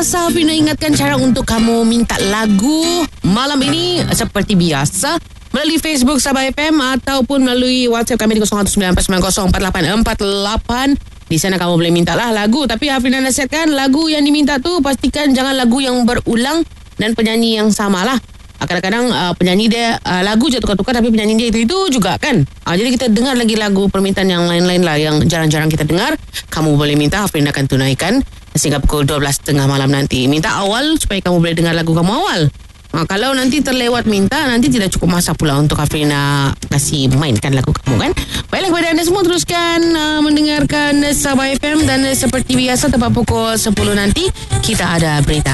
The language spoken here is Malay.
biasa, Hafrina ingatkan cara untuk kamu minta lagu malam ini seperti biasa melalui Facebook Sabah FM ataupun melalui WhatsApp kami di 0194904848. Di sana kamu boleh mintalah lagu. Tapi Hafrina nasihatkan lagu yang diminta tu pastikan jangan lagu yang berulang dan penyanyi yang samalah. Kadang-kadang penyanyi dia lagu je tukar-tukar tapi penyanyi dia itu juga kan. Jadi kita dengar lagi lagu permintaan yang lain-lain lah yang jarang-jarang kita dengar. Kamu boleh minta, Hafrina akan tunaikan sehingga pukul 12.30 malam nanti. Minta awal supaya kamu boleh dengar lagu kamu awal. Kalau nanti terlewat minta, nanti tidak cukup masa pula untuk Hafrina kasih mainkan lagu kamu kan. Baiklah, kepada anda semua teruskan mendengarkan Sabah FM dan seperti biasa tepat pukul 10 nanti kita ada berita.